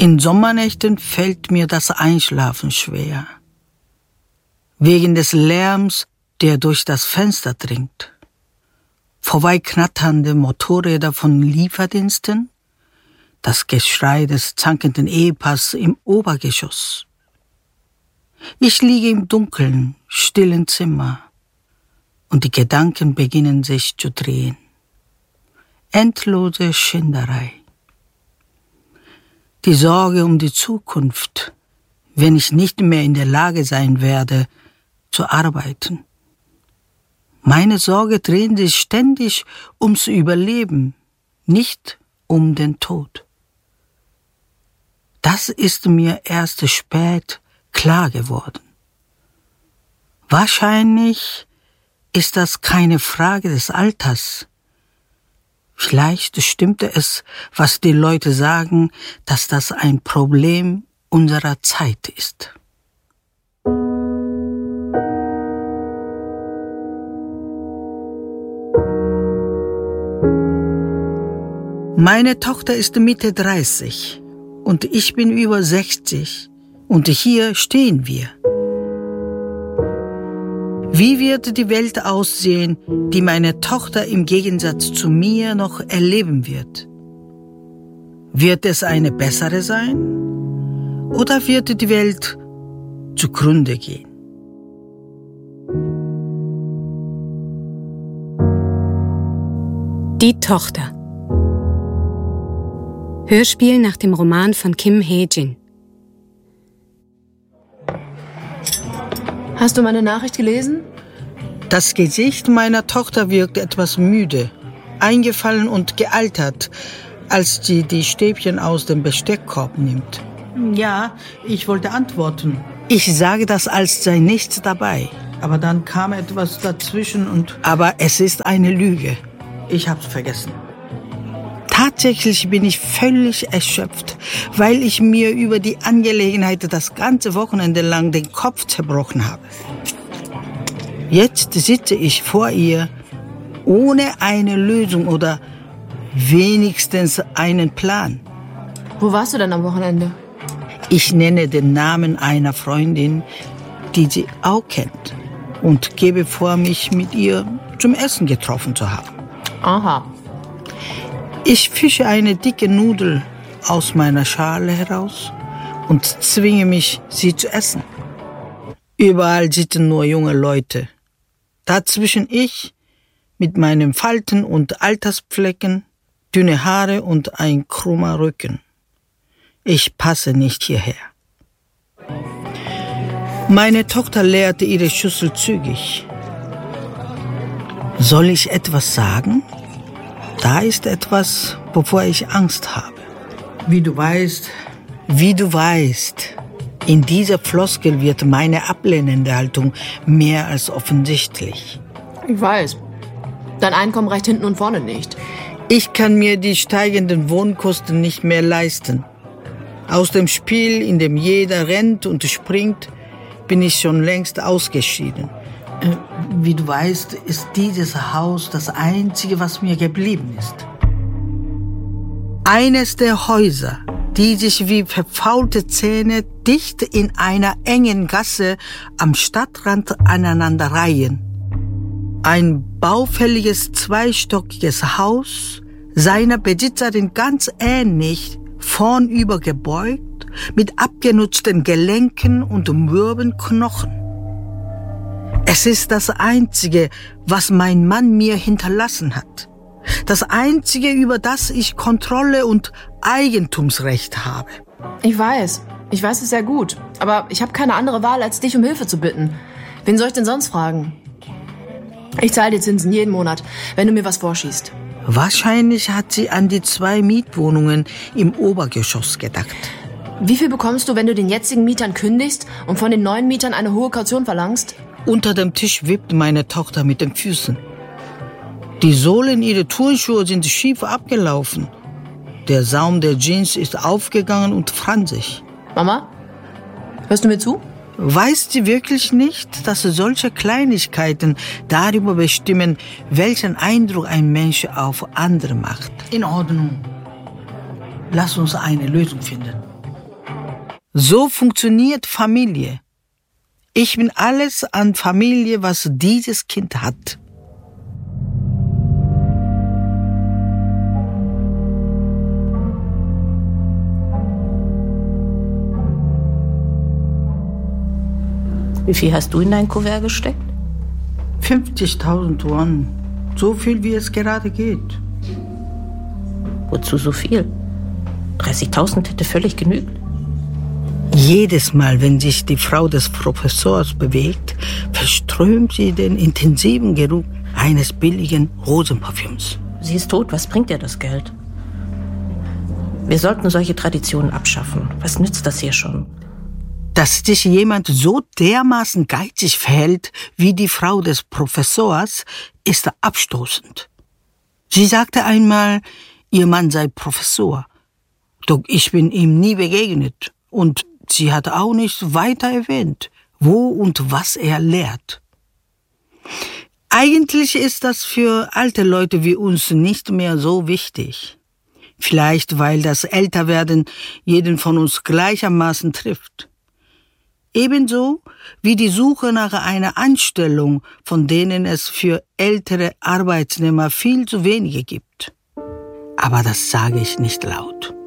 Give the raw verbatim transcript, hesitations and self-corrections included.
In Sommernächten fällt mir das Einschlafen schwer, wegen des Lärms, der durch das Fenster dringt. Vorbeiknatternde Motorräder von Lieferdiensten, das Geschrei des zankenden Ehepaars im Obergeschoss. Ich liege im dunklen, stillen Zimmer und die Gedanken beginnen sich zu drehen. Endlose Schinderei. Die Sorge um die Zukunft, wenn ich nicht mehr in der Lage sein werde, zu arbeiten. Meine Sorge drehen sich ständig ums Überleben, nicht um den Tod. Das ist mir erst spät klar geworden. Wahrscheinlich ist das keine Frage des Alters. Vielleicht stimmte es, was die Leute sagen, dass das ein Problem unserer Zeit ist. Meine Tochter ist Mitte dreißig und ich bin über sechzig und hier stehen wir. Wie wird die Welt aussehen, die meine Tochter im Gegensatz zu mir noch erleben wird? Wird es eine bessere sein? Oder wird die Welt zugrunde gehen? Die Tochter. Hörspiel nach dem Roman von Kim Hae-jin. Hast du meine Nachricht gelesen? Das Gesicht meiner Tochter wirkt etwas müde, eingefallen und gealtert, als sie die Stäbchen aus dem Besteckkorb nimmt. Ja, ich wollte antworten. Ich sage das, als sei nichts dabei. Aber dann kam etwas dazwischen und... Aber es ist eine Lüge. Ich hab's vergessen. Tatsächlich bin ich völlig erschöpft, weil ich mir über die Angelegenheit das ganze Wochenende lang den Kopf zerbrochen habe. Jetzt sitze ich vor ihr, ohne eine Lösung oder wenigstens einen Plan. Wo warst du denn am Wochenende? Ich nenne den Namen einer Freundin, die sie auch kennt, und gebe vor, mich mit ihr zum Essen getroffen zu haben. Aha. Ich fische eine dicke Nudel aus meiner Schale heraus und zwinge mich, sie zu essen. Überall sitzen nur junge Leute. Dazwischen ich mit meinen Falten und Altersflecken, dünne Haare und ein krummer Rücken. Ich passe nicht hierher. Meine Tochter leerte ihre Schüssel zügig. Soll ich etwas sagen? Da ist etwas, wovor ich Angst habe. Wie du weißt, wie du weißt, in dieser Floskel wird meine ablehnende Haltung mehr als offensichtlich. Ich weiß. Dein Einkommen reicht hinten und vorne nicht. Ich kann mir die steigenden Wohnkosten nicht mehr leisten. Aus dem Spiel, in dem jeder rennt und springt, bin ich schon längst ausgeschieden. Wie du weißt, ist dieses Haus das einzige, was mir geblieben ist. Eines der Häuser, die sich wie verfaulte Zähne dicht in einer engen Gasse am Stadtrand aneinander reihen. Ein baufälliges zweistöckiges Haus, seiner Besitzerin ganz ähnlich, vornüber gebeugt, mit abgenutzten Gelenken und mürben Knochen. Es ist das Einzige, was mein Mann mir hinterlassen hat. Das Einzige, über das ich Kontrolle und Eigentumsrecht habe. Ich weiß. Ich weiß es sehr gut. Aber ich habe keine andere Wahl, als dich um Hilfe zu bitten. Wen soll ich denn sonst fragen? Ich zahle dir Zinsen jeden Monat, wenn du mir was vorschießt. Wahrscheinlich hat sie an die zwei Mietwohnungen im Obergeschoss gedacht. Wie viel bekommst du, wenn du den jetzigen Mietern kündigst und von den neuen Mietern eine hohe Kaution verlangst? Unter dem Tisch wippt meine Tochter mit den Füßen. Die Sohlen ihrer Turnschuhe sind schief abgelaufen. Der Saum der Jeans ist aufgegangen und franzig. Mama, hörst du mir zu? Weiß sie wirklich nicht, dass solche Kleinigkeiten darüber bestimmen, welchen Eindruck ein Mensch auf andere macht? In Ordnung. Lass uns eine Lösung finden. So funktioniert Familie. Ich bin alles an Familie, was dieses Kind hat. Wie viel hast du in dein Kuvert gesteckt? fünfzigtausend Won. So viel, wie es gerade geht. Wozu so viel? dreißigtausend hätte völlig genügt. Jedes Mal, wenn sich die Frau des Professors bewegt, verströmt sie den intensiven Geruch eines billigen Rosenparfüms. Sie ist tot, was bringt ihr das Geld? Wir sollten solche Traditionen abschaffen. Was nützt das hier schon? Dass sich jemand so dermaßen geizig verhält wie die Frau des Professors, ist abstoßend. Sie sagte einmal, ihr Mann sei Professor. Doch ich bin ihm nie begegnet. Und sie hat auch nicht weiter erwähnt, wo und was er lehrt. Eigentlich ist das für alte Leute wie uns nicht mehr so wichtig. Vielleicht, weil das Älterwerden jeden von uns gleichermaßen trifft. Ebenso wie die Suche nach einer Anstellung, von denen es für ältere Arbeitnehmer viel zu wenige gibt. Aber das sage ich nicht laut.